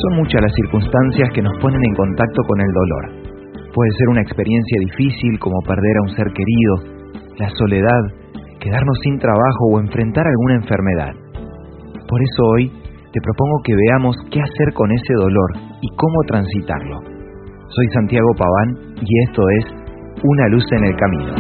Son muchas las circunstancias que nos ponen en contacto con el dolor. Puede ser una experiencia difícil como perder a un ser querido, la soledad, quedarnos sin trabajo o enfrentar alguna enfermedad. Por eso hoy te propongo que veamos qué hacer con ese dolor y cómo transitarlo. Soy Santiago Paván y esto es Una luz en el camino.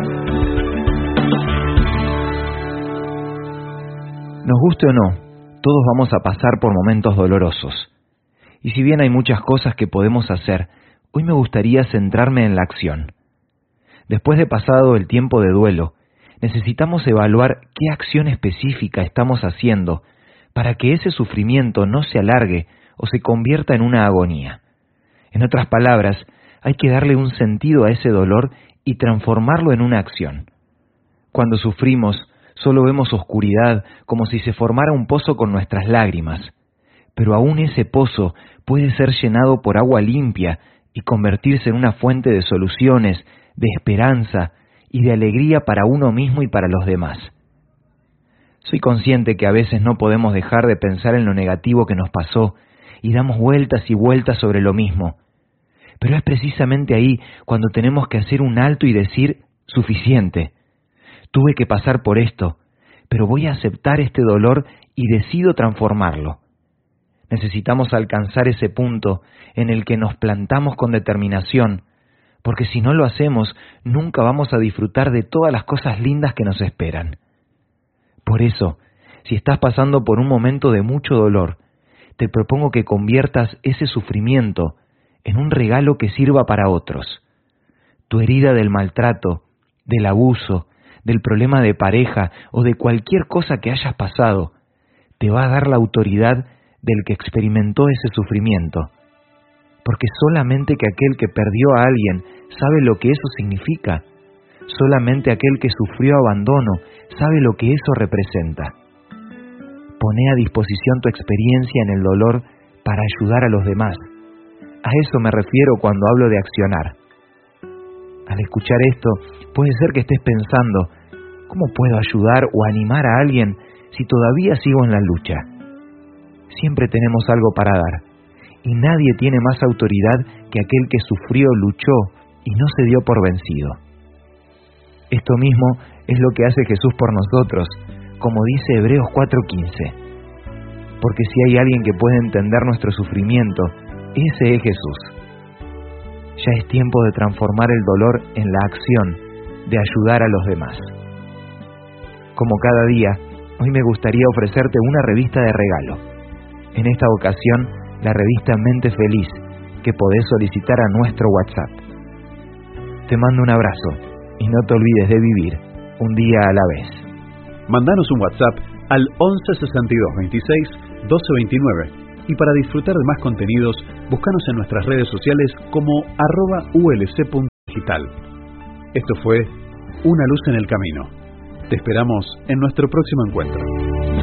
Nos guste o no, todos vamos a pasar por momentos dolorosos. Y si bien hay muchas cosas que podemos hacer, hoy me gustaría centrarme en la acción. Después de pasado el tiempo de duelo, necesitamos evaluar qué acción específica estamos haciendo para que ese sufrimiento no se alargue o se convierta en una agonía. En otras palabras, hay que darle un sentido a ese dolor y transformarlo en una acción. Cuando sufrimos, solo vemos oscuridad como si se formara un pozo con nuestras lágrimas, pero aún ese pozo puede ser llenado por agua limpia y convertirse en una fuente de soluciones, de esperanza y de alegría para uno mismo y para los demás. Soy consciente que a veces no podemos dejar de pensar en lo negativo que nos pasó y damos vueltas y vueltas sobre lo mismo. Pero es precisamente ahí cuando tenemos que hacer un alto y decir, suficiente. Tuve que pasar por esto, pero voy a aceptar este dolor y decido transformarlo. Necesitamos alcanzar ese punto en el que nos plantamos con determinación, porque si no lo hacemos, nunca vamos a disfrutar de todas las cosas lindas que nos esperan. Por eso, si estás pasando por un momento de mucho dolor, te propongo que conviertas ese sufrimiento en un regalo que sirva para otros. Tu herida del maltrato, del abuso, del problema de pareja o de cualquier cosa que hayas pasado, te va a dar la autoridad del que experimentó ese sufrimiento. Porque solamente que aquel que perdió a alguien sabe lo que eso significa. Solamente aquel que sufrió abandono sabe lo que eso representa. Poné a disposición tu experiencia en el dolor para ayudar a los demás. A eso me refiero cuando hablo de accionar. Al escuchar esto, puede ser que estés pensando, ¿cómo puedo ayudar o animar a alguien si todavía sigo en la lucha? Siempre tenemos algo para dar, y nadie tiene más autoridad que aquel que sufrió, luchó y no se dio por vencido. Esto mismo es lo que hace Jesús por nosotros, como dice Hebreos 4:15. Porque si hay alguien que puede entender nuestro sufrimiento, ese es Jesús. Ya es tiempo de transformar el dolor en la acción de ayudar a los demás. Como cada día, hoy me gustaría ofrecerte una revista de regalo. En esta ocasión, la revista Mente Feliz, que podés solicitar a nuestro WhatsApp. Te mando un abrazo y no te olvides de vivir un día a la vez. Mandanos un WhatsApp al 11 62 26 12 29 y para disfrutar de más contenidos, búscanos en nuestras redes sociales como @ulc.digital. Esto fue Una luz en el camino. Te esperamos en nuestro próximo encuentro.